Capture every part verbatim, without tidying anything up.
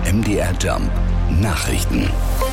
M D R Jump Nachrichten.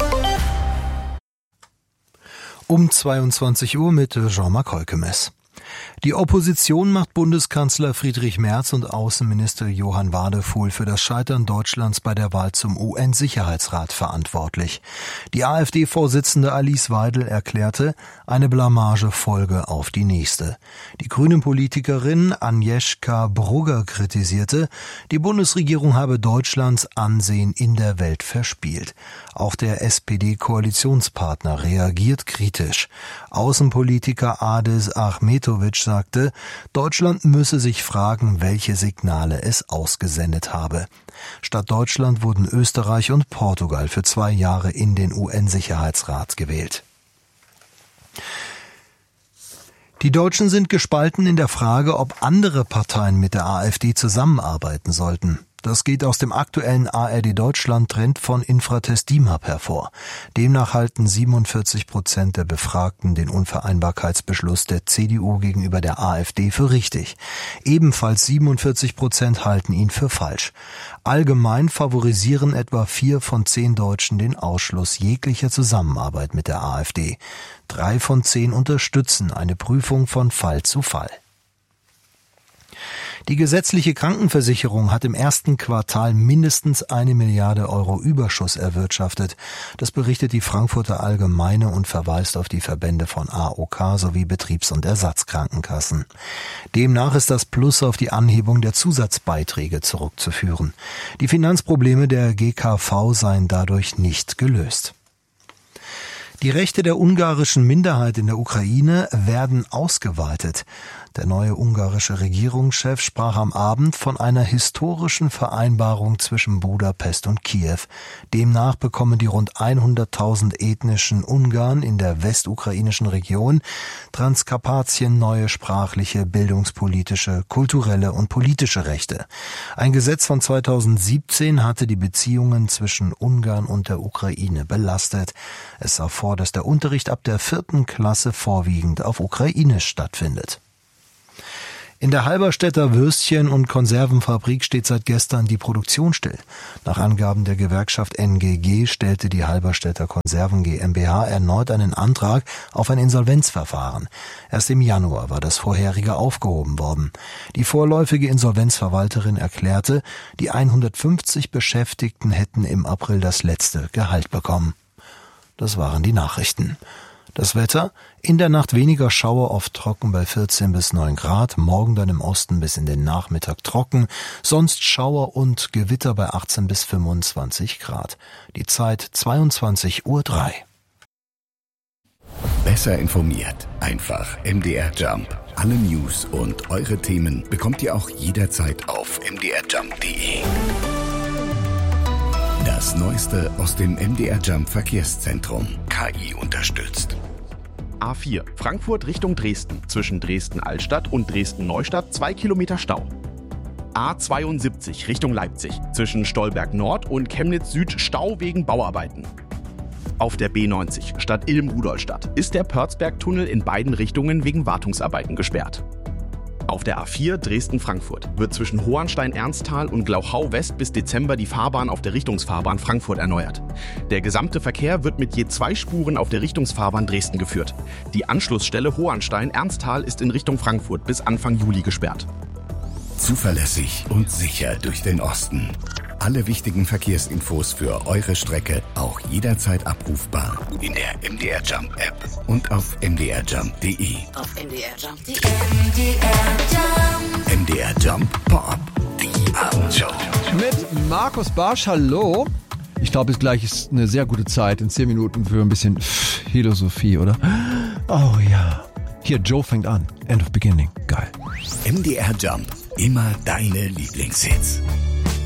Um zweiundzwanzig Uhr mit Jean-Marc Holkemes. Die Opposition macht Bundeskanzler Friedrich Merz und Außenminister Johann Wadefuhl für das Scheitern Deutschlands bei der Wahl zum U N-Sicherheitsrat verantwortlich. Die AfD-Vorsitzende Alice Weidel erklärte, eine Blamage folge auf die nächste. Die Grünen-Politikerin Agnieszka Brugger kritisierte, die Bundesregierung habe Deutschlands Ansehen in der Welt verspielt. Auch der S P D-Koalitionspartner reagiert kritisch. Außenpolitiker Adis Achmetovic sagte, Deutschland müsse sich fragen, welche Signale es ausgesendet habe. Statt Deutschland wurden Österreich und Portugal für zwei Jahre in den U N-Sicherheitsrat gewählt. Die Deutschen sind gespalten in der Frage, ob andere Parteien mit der AfD zusammenarbeiten sollten. Das geht aus dem aktuellen A R D Deutschland-Trend von Infratest DIMAP hervor. Demnach halten siebenundvierzig Prozent der Befragten den Unvereinbarkeitsbeschluss der C D U gegenüber der AfD für richtig. Ebenfalls siebenundvierzig Prozent halten ihn für falsch. Allgemein favorisieren etwa vier von zehn Deutschen den Ausschluss jeglicher Zusammenarbeit mit der AfD. Drei von zehn unterstützen eine Prüfung von Fall zu Fall. Die gesetzliche Krankenversicherung hat im ersten Quartal mindestens eine Milliarde Euro Überschuss erwirtschaftet. Das berichtet die Frankfurter Allgemeine und verweist auf die Verbände von A O K sowie Betriebs- und Ersatzkrankenkassen. Demnach ist das Plus auf die Anhebung der Zusatzbeiträge zurückzuführen. Die Finanzprobleme der G K V seien dadurch nicht gelöst. Die Rechte der ungarischen Minderheit in der Ukraine werden ausgeweitet. Der neue ungarische Regierungschef sprach am Abend von einer historischen Vereinbarung zwischen Budapest und Kiew. Demnach bekommen die rund hunderttausend ethnischen Ungarn in der westukrainischen Region Transkarpatien neue sprachliche, bildungspolitische, kulturelle und politische Rechte. Ein Gesetz von zweitausendsiebzehn hatte die Beziehungen zwischen Ungarn und der Ukraine belastet. Es sah vor, dass der Unterricht ab der vierten Klasse vorwiegend auf Ukrainisch stattfindet. In der Halberstädter Würstchen- und Konservenfabrik steht seit gestern die Produktion still. Nach Angaben der Gewerkschaft N G G stellte die Halberstädter Konserven GmbH erneut einen Antrag auf ein Insolvenzverfahren. Erst im Januar war das vorherige aufgehoben worden. Die vorläufige Insolvenzverwalterin erklärte, die hundertfünfzig Beschäftigten hätten im April das letzte Gehalt bekommen. Das waren die Nachrichten. Das Wetter: in der Nacht weniger Schauer, oft trocken bei vierzehn bis neun Grad, morgen dann im Osten bis in den Nachmittag trocken, sonst Schauer und Gewitter bei achtzehn bis fünfundzwanzig Grad. Die Zeit zweiundzwanzig Uhr drei. Besser informiert, einfach M D R Jump. Alle News und eure Themen bekommt ihr auch jederzeit auf m d r jump punkt d e. Das Neueste aus dem M D R Jump Verkehrszentrum. K I unterstützt. A vier, Frankfurt Richtung Dresden. Zwischen Dresden-Altstadt und Dresden-Neustadt zwei Kilometer Stau. A zweiundsiebzig Richtung Leipzig. Zwischen Stolberg Nord und Chemnitz Süd Stau wegen Bauarbeiten. Auf der B neunzig Stadt Ilm-Rudolstadt ist der Pörzberg-Tunnel in beiden Richtungen wegen Wartungsarbeiten gesperrt. Auf der A vier Dresden-Frankfurt wird zwischen Hohenstein-Ernsthal und Glauchau West bis Dezember die Fahrbahn auf der Richtungsfahrbahn Frankfurt erneuert. Der gesamte Verkehr wird mit je zwei Spuren auf der Richtungsfahrbahn Dresden geführt. Die Anschlussstelle Hohenstein-Ernsthal ist in Richtung Frankfurt bis Anfang Juli gesperrt. Zuverlässig und sicher durch den Osten. Alle wichtigen Verkehrsinfos für eure Strecke auch jederzeit abrufbar in der M D R Jump App und auf m d r jump punkt d e. Auf M D R Jump punkt d e. M D R Jump. M D R Jump Pop, die Abendshow. Mit Markus Barsch, hallo. Ich glaube, jetzt gleich ist eine sehr gute Zeit in zehn Minuten für ein bisschen Philosophie, oder? Oh ja. Hier, Joe fängt an. End of Beginning. Geil. M D R Jump. Immer deine Lieblingshits.